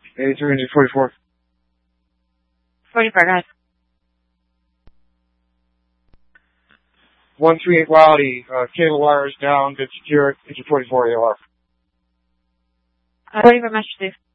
83 engine 44. 44, go ahead. 138 Wildy, cable wires down, good secure, engine 44 AOR. 44, Master 2.